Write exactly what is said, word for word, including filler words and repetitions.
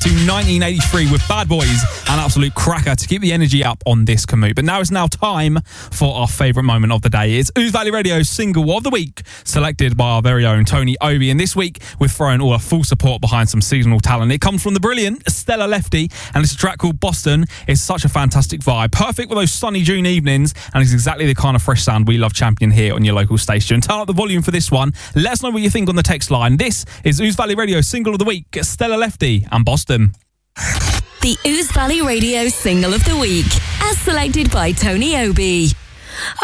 to nineteen eighty-three with Bad Boys, an absolute cracker to keep the energy up on this commute. But now it's now time for our favourite moment of the day. It's Ouse Valley Radio's single of the week, selected by our very own Tony Obi. And this week, we're throwing all our full support behind some seasonal talent. It comes from the brilliant Stella Lefty, and it's a track called Boston. It's such a fantastic vibe, perfect for those sunny June evenings, and it's exactly the kind of fresh sound we love championing here on your local station. Turn up the volume for this one. Let us know what you think on the text line. This is Ouse Valley Radio's single of the week, Stella Lefty and Boston. The Ouse Valley Radio single of the week, as selected by Tony Obi.